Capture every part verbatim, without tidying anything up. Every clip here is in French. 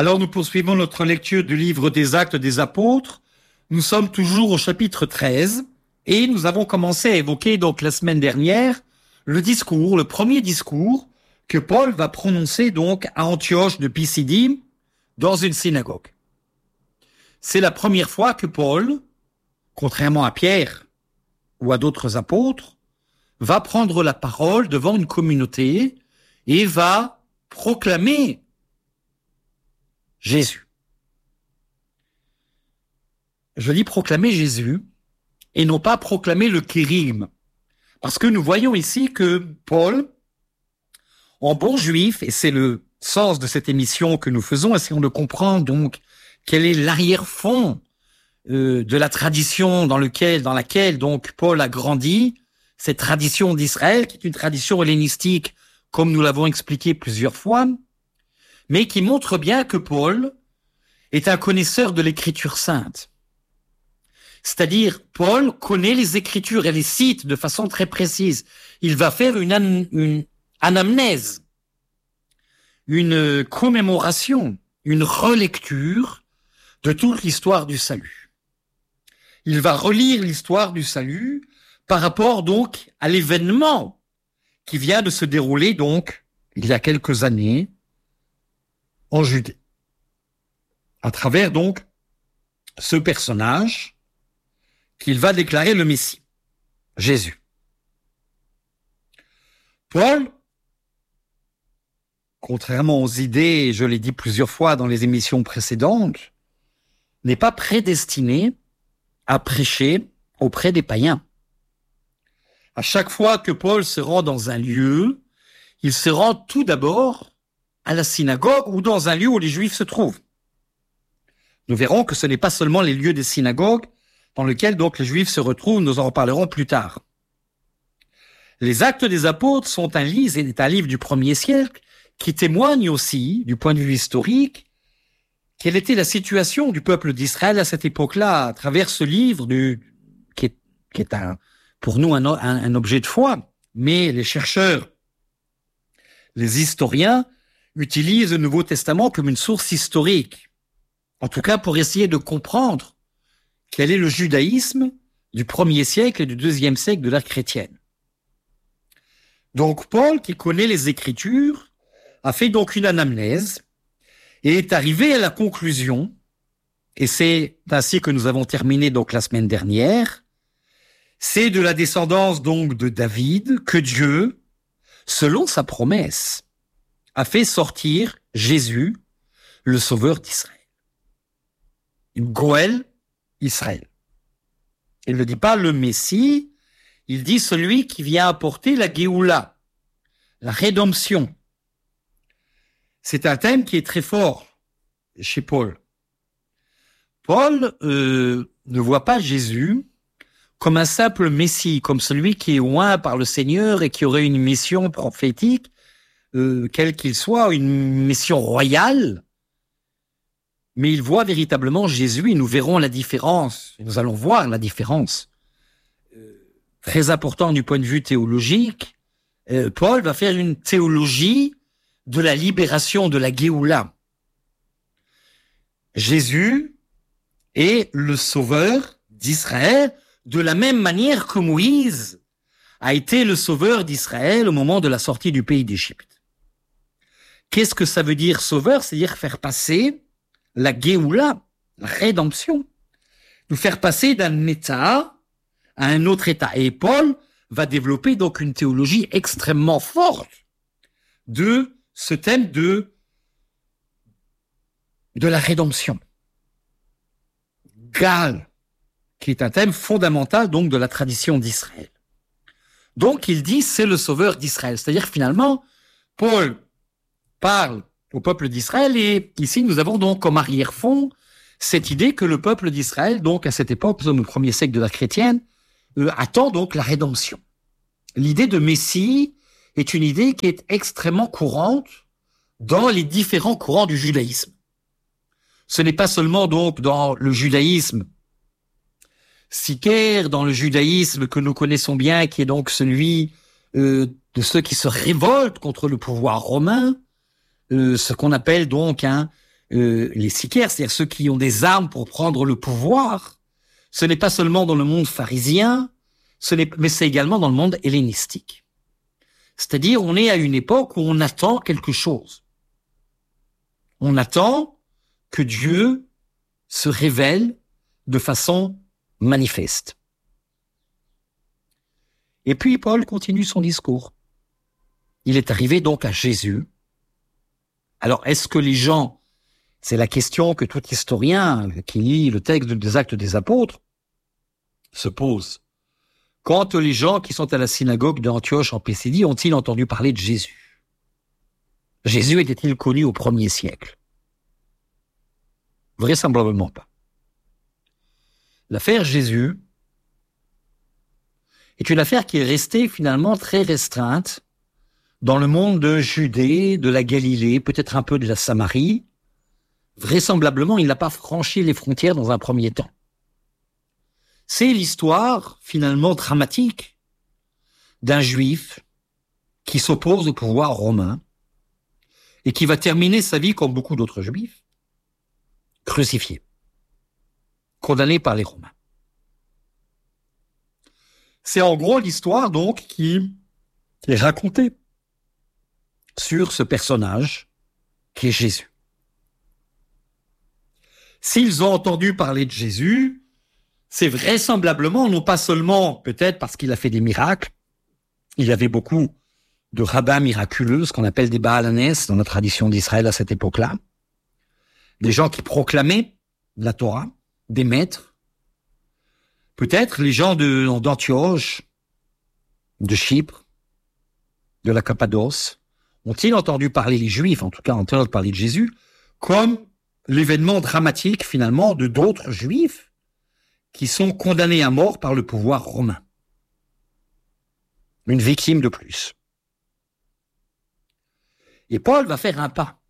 Alors nous poursuivons notre lecture du livre des Actes des Apôtres. Nous sommes toujours au chapitre treize et nous avons commencé à évoquer donc la semaine dernière le discours, le premier discours que Paul va prononcer donc à Antioche de Pisidie dans une synagogue. C'est la première fois que Paul, contrairement à Pierre ou à d'autres apôtres, va prendre la parole devant une communauté et va proclamer Jésus. Je dis proclamer Jésus et non pas proclamer le kérigme. Parce que nous voyons ici que Paul, en bon juif, et c'est le sens de cette émission que nous faisons, essayons de comprendre donc quel est l'arrière-fond euh, de la tradition dans, lequel, dans laquelle donc Paul a grandi, cette tradition d'Israël, qui est une tradition hellénistique, comme nous l'avons expliqué plusieurs fois, mais qui montre bien que Paul est un connaisseur de l'Écriture sainte. C'est-à-dire, Paul connaît les Écritures et les cite de façon très précise. Il va faire une, an- une anamnèse, une commémoration, une relecture de toute l'histoire du salut. Il va relire l'histoire du salut par rapport donc à l'événement qui vient de se dérouler donc il y a quelques années en Judée. À travers donc ce personnage qu'il va déclarer le Messie, Jésus. Paul, contrairement aux idées, et je l'ai dit plusieurs fois dans les émissions précédentes, n'est pas prédestiné à prêcher auprès des païens. À chaque fois que Paul se rend dans un lieu, il se rend tout d'abord à la synagogue ou dans un lieu où les Juifs se trouvent. Nous verrons que ce n'est pas seulement les lieux des synagogues dans lesquels donc les Juifs se retrouvent, nous en reparlerons plus tard. Les Actes des Apôtres sont un livre, c'est un livre du premier siècle qui témoigne aussi, du point de vue historique, quelle était la situation du peuple d'Israël à cette époque-là, à travers ce livre du, qui est, qui est un, pour nous un, un, un objet de foi, mais les chercheurs, les historiens, utilisent le Nouveau Testament comme une source historique. En tout cas, pour essayer de comprendre quel est le judaïsme du premier siècle et du deuxième siècle de l'ère chrétienne. Donc, Paul, qui connaît les Écritures, a fait donc une anamnèse et est arrivé à la conclusion, et c'est ainsi que nous avons terminé donc la semaine dernière, c'est de la descendance donc de David que Dieu, selon sa promesse, a fait sortir Jésus, le sauveur d'Israël. Goël, Israël. Il ne dit pas le Messie, il dit celui qui vient apporter la Géoula, la rédemption. C'est un thème qui est très fort chez Paul. Paul euh, ne voit pas Jésus comme un simple Messie, comme celui qui est oint par le Seigneur et qui aurait une mission prophétique, Euh, quel qu'il soit, une mission royale, mais il voit véritablement Jésus et nous verrons la différence, et nous allons voir la différence. Euh, très important du point de vue théologique, euh, Paul va faire une théologie de la libération de la Géoula. Jésus est le sauveur d'Israël de la même manière que Moïse a été le sauveur d'Israël au moment de la sortie du pays d'Égypte. Qu'est-ce que ça veut dire sauveur? C'est-à-dire faire passer la Géoula, la rédemption, nous faire passer d'un état à un autre état. Et Paul va développer donc une théologie extrêmement forte de ce thème de, de la rédemption. Gal, qui est un thème fondamental donc de la tradition d'Israël. Donc il dit c'est le sauveur d'Israël. C'est-à-dire finalement, Paul parle au peuple d'Israël et ici nous avons donc comme arrière-fond cette idée que le peuple d'Israël, donc à cette époque, nous sommes au premier siècle de la chrétienne, euh, attend donc la rédemption. L'idée de Messie est une idée qui est extrêmement courante dans les différents courants du judaïsme. Ce n'est pas seulement donc dans le judaïsme sicaire, dans le judaïsme que nous connaissons bien, qui est donc celui euh, de ceux qui se révoltent contre le pouvoir romain, euh, ce qu'on appelle donc hein, euh, les sicaires, c'est-à-dire ceux qui ont des armes pour prendre le pouvoir, ce n'est pas seulement dans le monde pharisien, ce n'est, mais c'est également dans le monde hellénistique. C'est-à-dire, on est à une époque où on attend quelque chose. On attend que Dieu se révèle de façon manifeste. Et puis, Paul continue son discours. Il est arrivé donc à Jésus. Alors, est-ce que les gens, c'est la question que tout historien qui lit le texte des Actes des Apôtres se pose. Quand les gens qui sont à la synagogue d'Antioche en Pisidie ont-ils entendu parler de Jésus? Jésus était-il connu au premier siècle? Vraisemblablement pas. L'affaire Jésus est une affaire qui est restée finalement très restreinte dans le monde de Judée, de la Galilée, peut-être un peu de la Samarie. Vraisemblablement, il n'a pas franchi les frontières dans un premier temps. C'est l'histoire, finalement dramatique, d'un juif qui s'oppose au pouvoir romain et qui va terminer sa vie, comme beaucoup d'autres juifs, crucifié, condamné par les Romains. C'est en gros l'histoire, donc, qui est racontée sur ce personnage qui est Jésus. S'ils ont entendu parler de Jésus, c'est vraisemblablement, non pas seulement peut-être parce qu'il a fait des miracles, il y avait beaucoup de rabbins miraculeux, ce qu'on appelle des Baal-Hanès dans la tradition d'Israël à cette époque-là, des gens qui proclamaient la Torah, des maîtres, peut-être les gens de, d'Antioche, de Chypre, de la Cappadoce, ont-ils entendu parler, les Juifs en tout cas, ont entendu parler de Jésus, comme l'événement dramatique finalement de d'autres Juifs qui sont condamnés à mort par le pouvoir romain. Une victime de plus. Et Paul va faire un pas.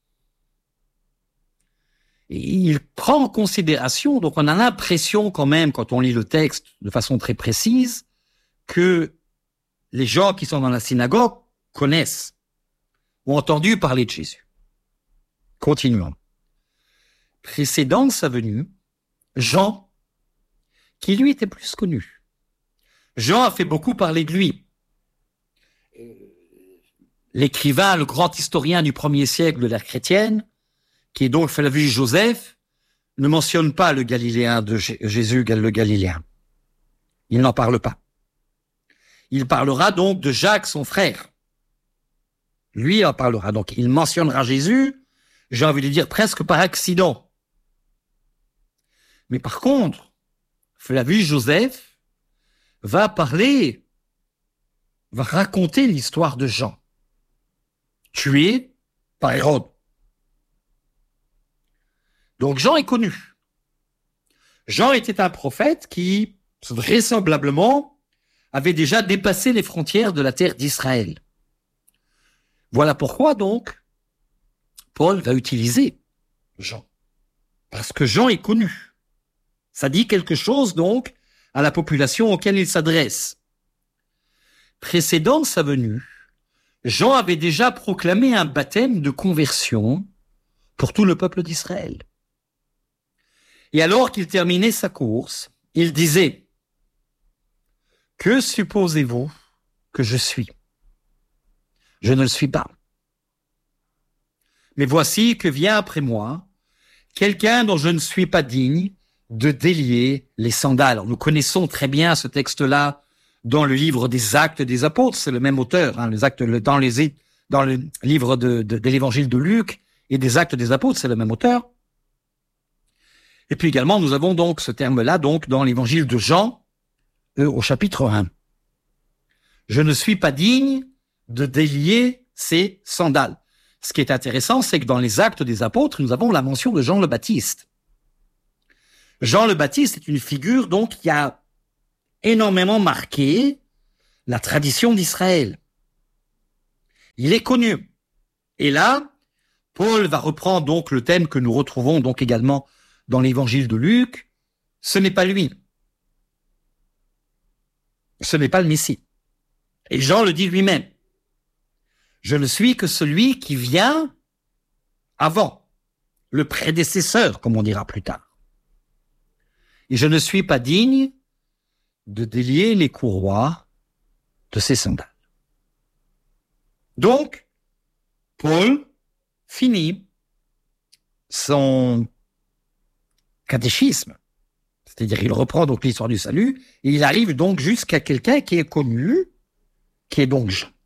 Et il prend en considération, donc on a l'impression quand même, quand on lit le texte de façon très précise, que les gens qui sont dans la synagogue connaissent, ont entendu parler de Jésus. Continuons. Précédant sa venue, Jean, qui lui était plus connu. Jean a fait beaucoup parler de lui. L'écrivain, le grand historien du premier siècle de l'ère chrétienne, qui est donc Flavius Joseph, ne mentionne pas le Galiléen de Jésus, le Galiléen. Il n'en parle pas. Il parlera donc de Jacques, son frère. Lui en parlera. Donc, il mentionnera Jésus, j'ai envie de dire presque par accident. Mais par contre, Flavius Joseph va parler, va raconter l'histoire de Jean, tué par Hérode. Donc Jean est connu. Jean était un prophète qui, vraisemblablement, avait déjà dépassé les frontières de la terre d'Israël. Voilà pourquoi, donc, Paul va utiliser Jean. Parce que Jean est connu. Ça dit quelque chose, donc, à la population auquel il s'adresse. Précédant sa venue, Jean avait déjà proclamé un baptême de conversion pour tout le peuple d'Israël. Et alors qu'il terminait sa course, il disait « Que supposez-vous que je suis ? Je ne le suis pas. Mais voici que vient après moi quelqu'un dont je ne suis pas digne de délier les sandales. » Nous connaissons très bien ce texte-là dans le livre des Actes des Apôtres. C'est le même auteur, hein, les actes, dans, les, dans le livre de, de, de l'évangile de Luc et des Actes des Apôtres, c'est le même auteur. Et puis également, nous avons donc ce terme-là donc dans l'évangile de Jean, euh, au chapitre un. Je ne suis pas digne de délier ses sandales. Ce qui est intéressant, c'est que dans les Actes des Apôtres, nous avons la mention de Jean le Baptiste. Jean le Baptiste est une figure donc qui a énormément marqué la tradition d'Israël. Il est connu. Et là, Paul va reprendre donc le thème que nous retrouvons donc également dans l'évangile de Luc. Ce n'est pas lui. Ce n'est pas le Messie. Et Jean le dit lui-même. Je ne suis que celui qui vient avant. le prédécesseur, comme on dira plus tard. Et je ne suis pas digne de délier les courroies de ses sandales. Donc, Paul finit son catéchisme, c'est-à-dire il reprend donc l'histoire du salut, et il arrive donc jusqu'à quelqu'un qui est connu, qui est donc Jean.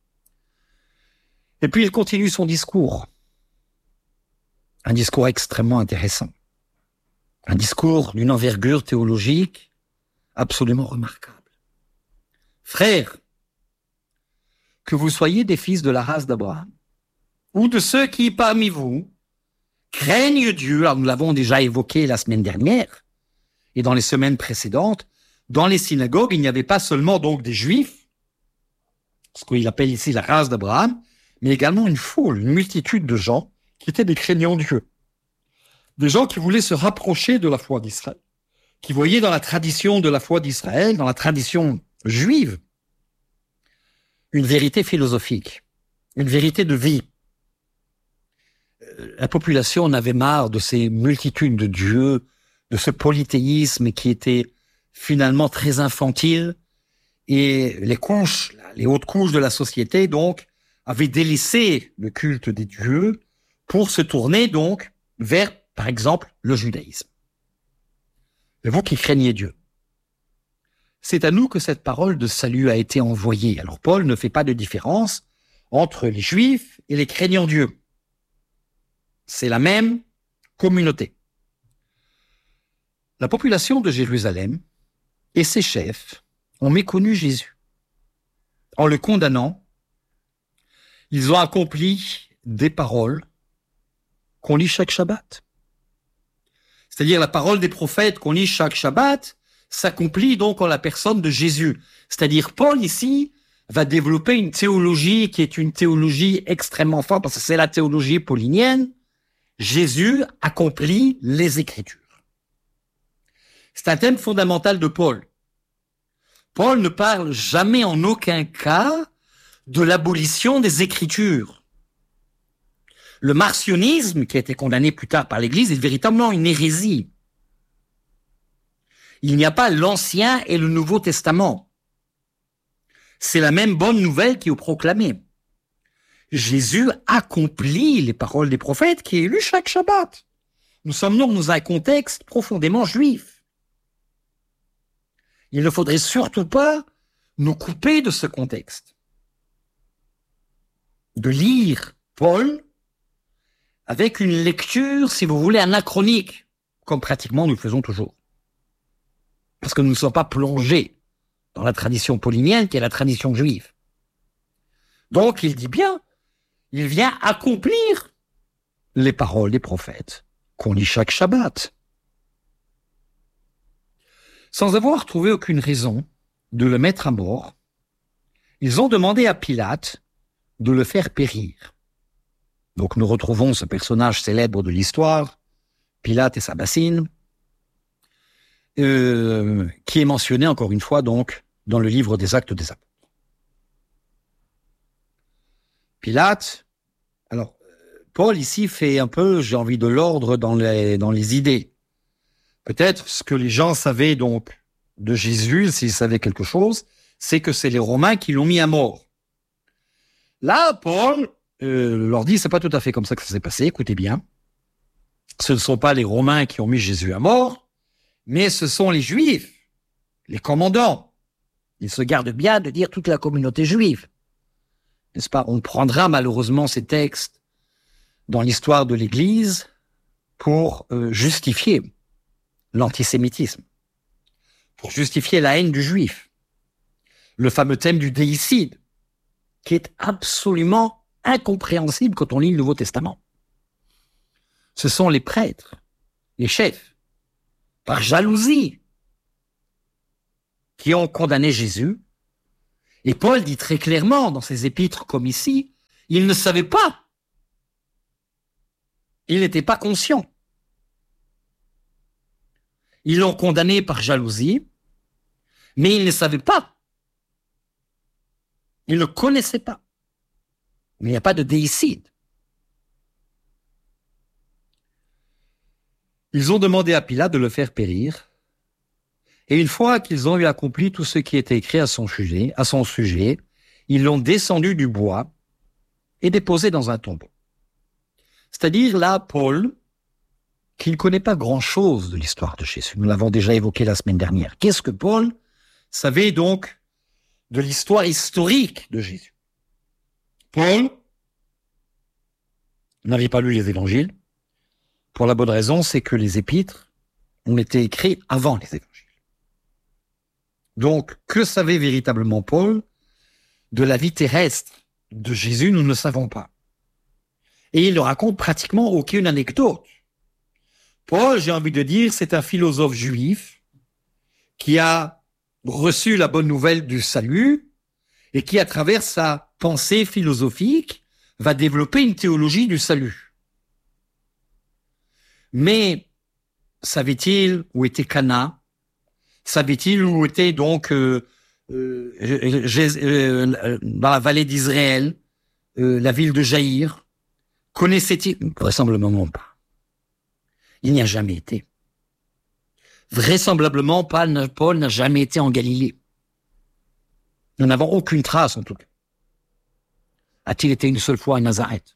Et puis il continue son discours, un discours extrêmement intéressant, un discours d'une envergure théologique absolument remarquable. Frères, que vous soyez des fils de la race d'Abraham, ou de ceux qui, parmi vous, craignent Dieu, alors nous l'avons déjà évoqué la semaine dernière, et dans les semaines précédentes, dans les synagogues, il n'y avait pas seulement donc des Juifs, ce qu'il appelle ici la race d'Abraham, mais également une foule, une multitude de gens qui étaient des craignants Dieu. Des gens qui voulaient se rapprocher de la foi d'Israël, qui voyaient dans la tradition de la foi d'Israël, dans la tradition juive, une vérité philosophique, une vérité de vie. La population en avait marre de ces multitudes de dieux, de ce polythéisme qui était finalement très infantile, et les couches, les hautes couches de la société, donc, avaient délaissé le culte des dieux pour se tourner, donc, vers, par exemple, le judaïsme. Et vous qui craignez Dieu. C'est à nous que cette parole de salut a été envoyée. Alors, Paul ne fait pas de différence entre les Juifs et les craignants Dieu. C'est la même communauté. La population de Jérusalem et ses chefs ont méconnu Jésus. En le condamnant, ils ont accompli des paroles qu'on lit chaque Shabbat. C'est-à-dire la parole des prophètes qu'on lit chaque Shabbat s'accomplit donc en la personne de Jésus. C'est-à-dire Paul ici va développer une théologie qui est une théologie extrêmement forte, parce que c'est la théologie paulinienne. Jésus accomplit les Écritures. C'est un thème fondamental de Paul. Paul ne parle jamais en aucun cas de l'abolition des Écritures. Le marcionisme, qui a été condamné plus tard par l'Église, est véritablement une hérésie. Il n'y a pas l'Ancien et le Nouveau Testament. C'est la même bonne nouvelle qui est proclamée. Jésus accomplit les paroles des prophètes qui est lu chaque Shabbat. Nous sommes donc dans un contexte profondément juif. Il ne faudrait surtout pas nous couper de ce contexte. De lire Paul avec une lecture, si vous voulez, anachronique, comme pratiquement nous le faisons toujours. Parce que nous ne sommes pas plongés dans la tradition paulinienne qui est la tradition juive. Donc il dit bien, il vient accomplir les paroles des prophètes qu'on lit chaque Shabbat. Sans avoir trouvé aucune raison de le mettre à mort, ils ont demandé à Pilate de le faire périr. Donc nous retrouvons ce personnage célèbre de l'histoire, Pilate et sa bassine, euh, qui est mentionné encore une fois donc dans le livre des Actes des Apôtres. Pilate, alors Paul ici fait un peu, j'ai envie de l'ordre dans les, dans les idées. Peut-être ce que les gens savaient donc de Jésus, s'ils savaient quelque chose, c'est que c'est les Romains qui l'ont mis à mort. Là, Paul euh, leur dit, c'est pas tout à fait comme ça que ça s'est passé, écoutez bien. Ce ne sont pas les Romains qui ont mis Jésus à mort, mais ce sont les Juifs, les commandants. Ils se gardent bien de dire toute la communauté juive. N'est-ce pas? On prendra malheureusement ces textes dans l'histoire de l'Église pour euh, justifier l'antisémitisme, pour justifier la haine du juif. Le fameux thème du déicide, qui est absolument incompréhensible quand on lit le Nouveau Testament. Ce sont les prêtres, les chefs, par jalousie, qui ont condamné Jésus. Et Paul dit très clairement dans ses épîtres comme ici, il ne savait pas. Il n'était pas conscient. Ils l'ont condamné par jalousie, mais il ne savait pas. Il ne connaissait pas. Mais il n'y a pas de déicide. Ils ont demandé à Pilate de le faire périr. Et une fois qu'ils ont eu accompli tout ce qui était écrit à son sujet, à son sujet, ils l'ont descendu du bois et déposé dans un tombeau. C'est-à-dire là, Paul, qui ne connaît pas grand-chose de l'histoire de Jésus. Nous l'avons déjà évoqué la semaine dernière. Qu'est-ce que Paul savait donc de l'histoire historique de Jésus? Paul n'avait pas lu les évangiles. Pour la bonne raison, c'est que les épîtres ont été écrits avant les évangiles. Donc, que savait véritablement Paul de la vie terrestre de Jésus? Nous ne le savons pas. Et il ne raconte pratiquement aucune anecdote. Paul, j'ai envie de dire, c'est un philosophe juif qui a reçu la bonne nouvelle du salut et qui, à travers sa pensée philosophique, va développer une théologie du salut. Mais savait-il où était Cana? Savait-il où était donc euh, euh, euh, dans la vallée d'Israël, euh, la ville de Jaïr? Connaissait-il? Vraisemblablement pas. Il n'y a jamais été. Vraisemblablement, Paul n'a jamais été en Galilée. Nous n'avons aucune trace, en tout cas. A-t-il été une seule fois à Nazareth?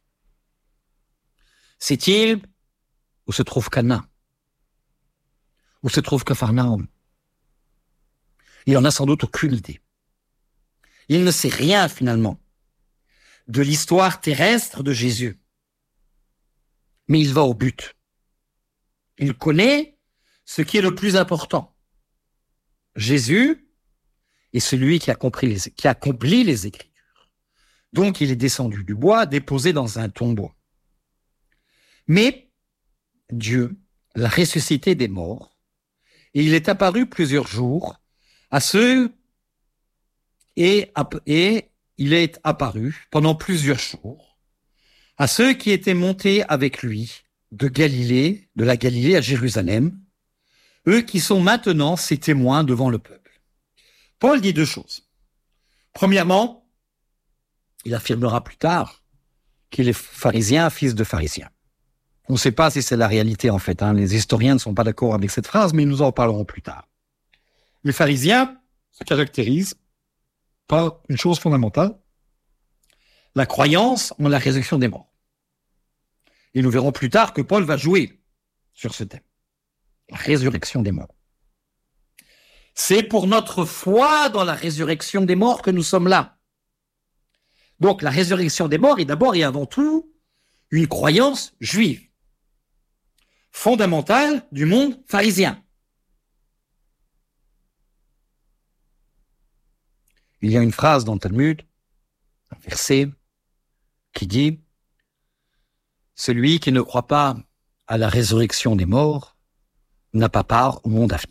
Sait-il où se trouve Cana? Où se trouve Capharnaüm? Il n'en a sans doute aucune idée. Il ne sait rien, finalement, de l'histoire terrestre de Jésus. Mais il va au but. Il connaît ce qui est le plus important. Jésus est celui qui a compris les, qui accomplit les Écritures. Donc, il est descendu du bois, déposé dans un tombeau. Mais Dieu l'a ressuscité des morts, et il est apparu plusieurs jours à ceux, et, et il est apparu pendant plusieurs jours à ceux qui étaient montés avec lui de Galilée, de la Galilée à Jérusalem, eux qui sont maintenant ses témoins devant le peuple. Paul dit deux choses. Premièrement, il affirmera plus tard qu'il est pharisien, fils de pharisien. On ne sait pas si c'est la réalité en fait, hein. Les historiens ne sont pas d'accord avec cette phrase, mais nous en parlerons plus tard. Les pharisiens se caractérisent par une chose fondamentale, la croyance en la résurrection des morts. Et nous verrons plus tard que Paul va jouer sur ce thème. La résurrection des morts. C'est pour notre foi dans la résurrection des morts que nous sommes là. Donc la résurrection des morts est d'abord et avant tout une croyance juive, fondamentale du monde pharisien. Il y a une phrase dans le Talmud, un verset, qui dit « Celui qui ne croit pas à la résurrection des morts n'a pas part au monde à venir. »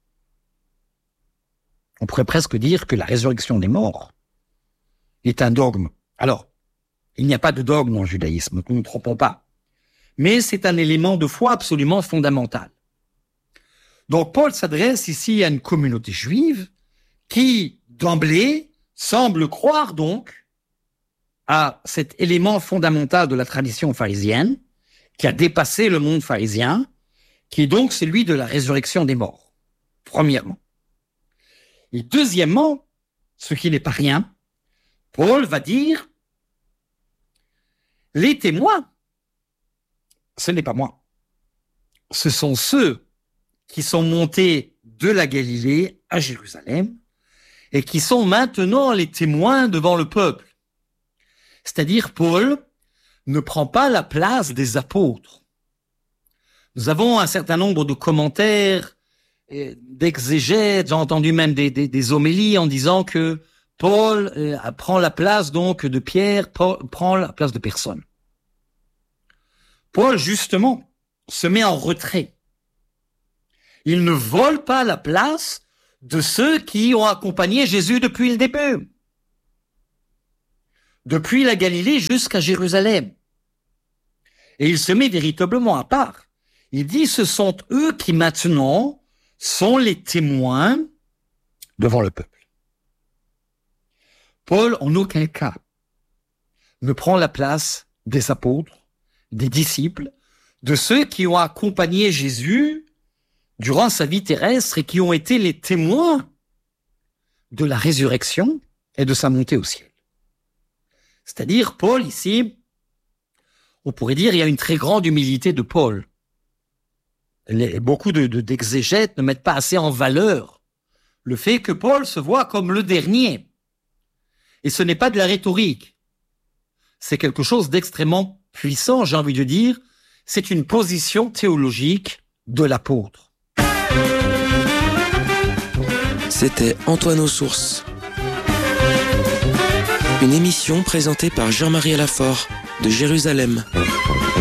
On pourrait presque dire que la résurrection des morts est un dogme. Alors, il n'y a pas de dogme dans le judaïsme, nous ne nous trompons pas. Mais c'est un élément de foi absolument fondamental. Donc Paul s'adresse ici à une communauté juive qui, d'emblée, semble croire donc à cet élément fondamental de la tradition pharisienne, qui a dépassé le monde pharisien, qui est donc celui de la résurrection des morts, premièrement. Et deuxièmement, ce qui n'est pas rien, Paul va dire, les témoins, ce n'est pas moi. Ce sont ceux qui sont montés de la Galilée à Jérusalem et qui sont maintenant les témoins devant le peuple. C'est-à-dire, Paul ne prend pas la place des apôtres. Nous avons un certain nombre de commentaires, d'exégètes, j'ai entendu même des, des, des homélies en disant que Paul euh, prend la place donc de Pierre, Paul prend la place de personne. Paul, justement, se met en retrait. Il ne vole pas la place de ceux qui ont accompagné Jésus depuis le début. Depuis la Galilée jusqu'à Jérusalem. Et il se met véritablement à part. Il dit, ce sont eux qui maintenant sont les témoins devant le peuple. Paul, en aucun cas, ne prend la place des apôtres, des disciples, de ceux qui ont accompagné Jésus durant sa vie terrestre et qui ont été les témoins de la résurrection et de sa montée au ciel. C'est-à-dire, Paul, ici, on pourrait dire, il y a une très grande humilité de Paul. Les, beaucoup de, de, d'exégètes ne mettent pas assez en valeur le fait que Paul se voit comme le dernier. Et ce n'est pas de la rhétorique. C'est quelque chose d'extrêmement puissant, j'ai envie de dire. C'est une position théologique de l'apôtre. C'était Antoine aux Sources. Une émission présentée par Jean-Marie Alafort de Jérusalem.